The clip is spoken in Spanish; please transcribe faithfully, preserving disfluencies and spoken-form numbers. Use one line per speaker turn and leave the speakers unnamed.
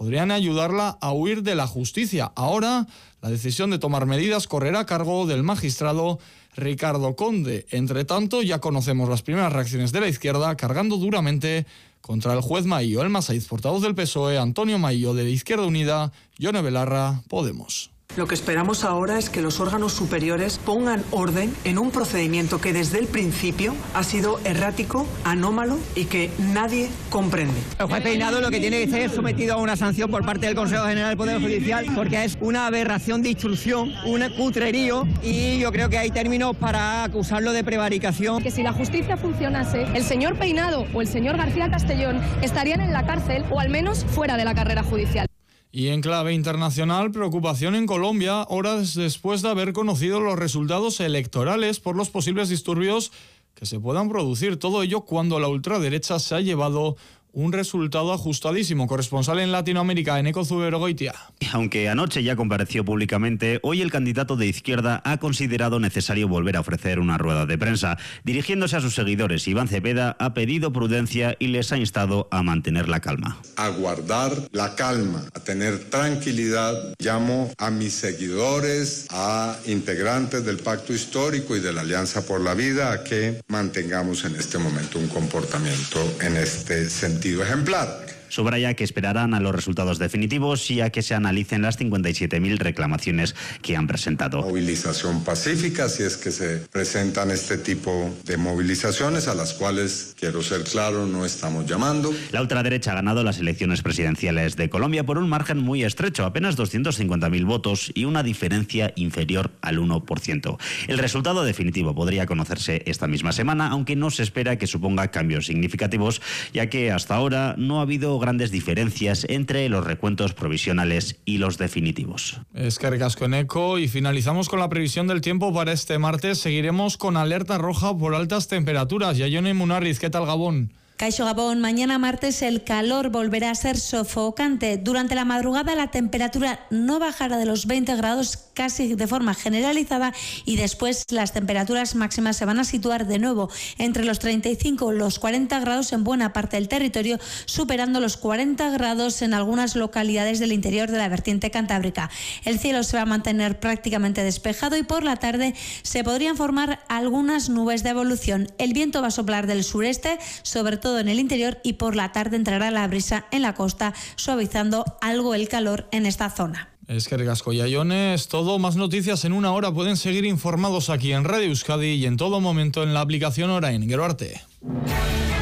podrían ayudarla a huir de la justicia. Ahora, la decisión de tomar medidas correrá a cargo del magistrado Ricardo Conde. Entre tanto, ya conocemos las primeras reacciones de la izquierda, cargando duramente contra el juez Maillo. El Masaiz, portavoz del P S O E, Antonio Maillo de Izquierda Unida, Yone Belarra, Podemos.
Lo que esperamos ahora es que los órganos superiores pongan orden en un procedimiento que desde el principio ha sido errático, anómalo y que nadie comprende.
El juez Peinado lo que tiene que ser sometido a una sanción por parte del Consejo General del Poder Judicial, porque es una aberración de instrucción, un cutrerío, y yo creo que hay términos para acusarlo de prevaricación.
Que si la justicia funcionase, el señor Peinado o el señor García Castellón estarían en la cárcel o al menos fuera de la carrera judicial.
Y en clave internacional, preocupación en Colombia, horas después de haber conocido los resultados electorales por los posibles disturbios que se puedan producir. Todo ello cuando la ultraderecha se ha llevado un resultado ajustadísimo. Corresponsal en Latinoamérica, Eneko Zuberogoitia.
Aunque anoche ya compareció públicamente, hoy el candidato de izquierda ha considerado necesario volver a ofrecer una rueda de prensa. Dirigiéndose a sus seguidores, Iván Cepeda ha pedido prudencia y les ha instado a mantener la calma.
A guardar la calma, a tener tranquilidad. Llamo a mis seguidores, a integrantes del Pacto Histórico y de la Alianza por la Vida a que mantengamos en este momento un comportamiento en este sentido ejemplar.
Subraya que esperarán a los resultados definitivos y a que se analicen las cincuenta y siete mil reclamaciones que han presentado.
Movilización pacífica, si es que se presentan este tipo de movilizaciones, a las cuales, quiero ser claro, no estamos llamando.
La ultraderecha ha ganado las elecciones presidenciales de Colombia por un margen muy estrecho, apenas doscientos cincuenta mil votos y una diferencia inferior al uno por ciento. El resultado definitivo podría conocerse esta misma semana, aunque no se espera que suponga cambios significativos, ya que hasta ahora no ha habido grandes diferencias entre los recuentos provisionales y los definitivos.
Eskerrik asko, Eneko, y finalizamos con la previsión del tiempo para este martes. Seguiremos con alerta roja por altas temperaturas. Yaione Munarriz, ¿qué tal, Gabón?
Caixo Gabón, mañana martes el calor volverá a ser sofocante. Durante la madrugada la temperatura no bajará de los veinte grados casi de forma generalizada y después las temperaturas máximas se van a situar de nuevo entre los treinta y cinco y los cuarenta grados en buena parte del territorio, superando los cuarenta grados en algunas localidades del interior de la vertiente cantábrica. El cielo se va a mantener prácticamente despejado y por la tarde se podrían formar algunas nubes de evolución. El viento va a soplar del sureste, sobre todo en el interior, y por la tarde entrará la brisa en la costa, suavizando algo el calor en esta zona.
Eskerrik asko, Yaione. Es todo. Más noticias en una hora. Pueden seguir informados aquí en Radio Euskadi y en todo momento en la aplicación Orain. Gero arte.